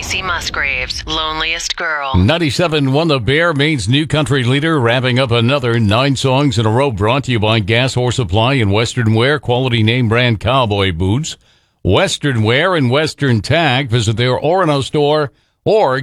Casey Musgraves, Loneliest Girl. 97.1 The Bear, Maine's new country leader, wrapping up another 9 songs in a row, brought to you by Gas Horse Supply and Western Wear, quality name brand cowboy boots. Western Wear and Western Tag. Visit their Orono store or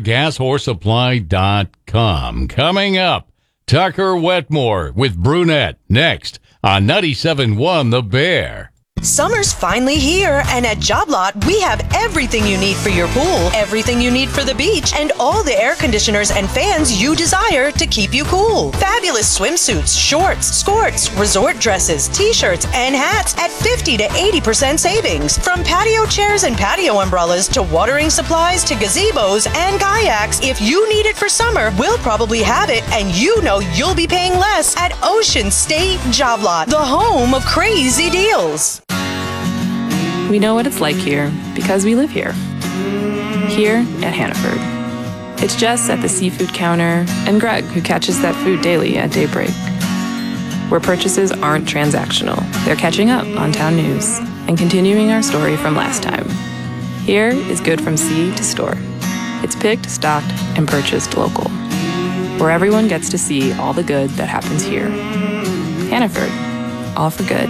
gashorsesupply.com. Coming up, Tucker Wetmore with Brunette next on 97.1 The Bear. Summer's finally here, and at Job Lot, we have everything you need for your pool, everything you need for the beach, and all the air conditioners and fans you desire to keep you cool. Fabulous swimsuits, shorts, skirts, resort dresses, t-shirts, and hats at 50 to 80% savings. From patio chairs and patio umbrellas to watering supplies to gazebos and kayaks, if you need it for summer, we'll probably have it, and you know you'll be paying less at Ocean State Job Lot, the home of crazy deals. We know what it's like here because we live here. Here at Hannaford. It's Jess at the seafood counter and Greg who catches that food daily at daybreak. Where purchases aren't transactional. They're catching up on town news and continuing our story from last time. Here is good from sea to store. It's picked, stocked, and purchased local. Where everyone gets to see all the good that happens here. Hannaford. All for good.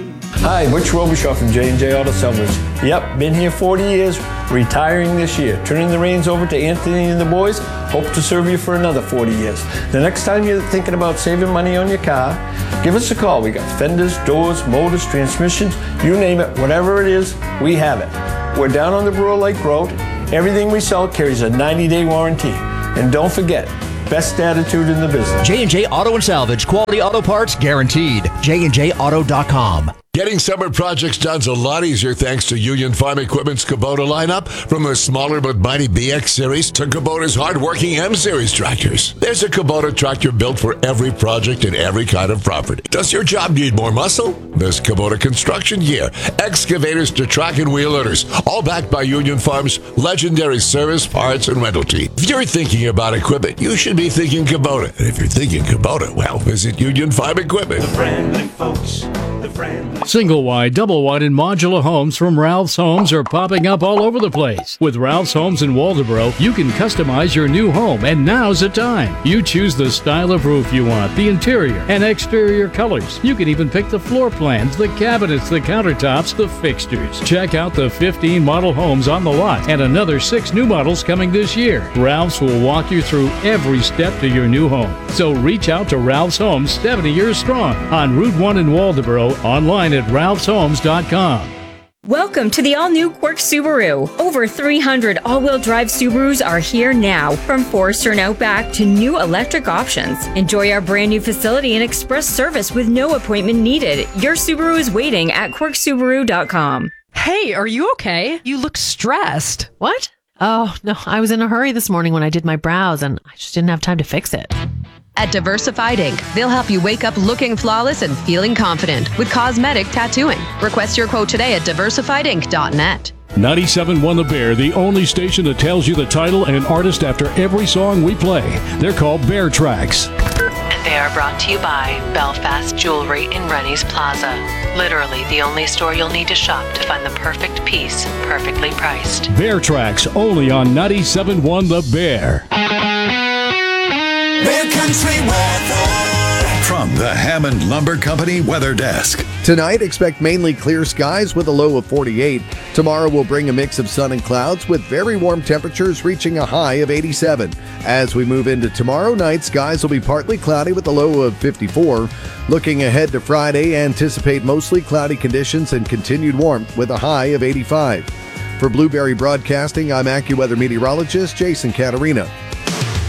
Hi, Rich Robichaud from J&J Auto Salvage. Yep, been here 40 years, retiring this year. Turning the reins over to Anthony and the boys. Hope to serve you for another 40 years. The next time you're thinking about saving money on your car, give us a call. We got fenders, doors, motors, transmissions, you name it, whatever it is, we have it. We're down on the Brewer Lake Road. Everything we sell carries a 90-day warranty. And don't forget, best attitude in the business. J&J Auto and Salvage. Quality auto parts guaranteed. JandJAuto.com. Getting summer projects done's a lot easier thanks to Union Farm Equipment's Kubota lineup. From the smaller but mighty BX Series to Kubota's hard-working M Series tractors. There's a Kubota tractor built for every project and every kind of property. Does your job need more muscle? There's Kubota construction gear, excavators to track and wheel loaders, all backed by Union Farm's legendary service, parts, and rental team. If you're thinking about equipment, you should be thinking Kubota. And if you're thinking Kubota, well, visit Union Farm Equipment. The friendly folks, the friendly. Single wide, double wide, and modular homes from Ralph's Homes are popping up all over the place. With Ralph's Homes in Waldoboro, you can customize your new home, and now's the time. You choose the style of roof you want, the interior and exterior colors. You can even pick the floor plans, the cabinets, the countertops, the fixtures. Check out the 15 model homes on the lot and another 6 new models coming this year. Ralph's will walk you through every step to your new home. So reach out to Ralph's Homes, 70 years strong, on Route 1 in Waldoboro, online at ralphshomes.com. Welcome to the all-new Quirk Subaru. Over 300 all-wheel drive Subarus are here now, from Forester and Outback to new electric options. Enjoy our brand new facility and express service with no appointment needed. Your Subaru is waiting at quirksubaru.com. Hey, are you okay? You look stressed. What? Oh, no, I was in a hurry this morning when I did my brows and I just didn't have time to fix it. At Diversified Ink, they'll help you wake up looking flawless and feeling confident with cosmetic tattooing. Request your quote today at diversifiedink.net. 97.1 The Bear, the only station that tells you the title and artist after every song we play. They're called Bear Tracks. And they are brought to you by Belfast Jewelry in Rennie's Plaza. Literally the only store you'll need to shop to find the perfect piece, perfectly priced. Bear Tracks, only on 97.1 The Bear. Bear Country weather. From the Hammond Lumber Company Weather Desk. Tonight, expect mainly clear skies with a low of 48. Tomorrow will bring a mix of sun and clouds with very warm temperatures reaching a high of 87. As we move into tomorrow night, skies will be partly cloudy with a low of 54. Looking ahead to Friday, anticipate mostly cloudy conditions and continued warmth with a high of 85. For Blueberry Broadcasting, I'm AccuWeather meteorologist Jason Caterina.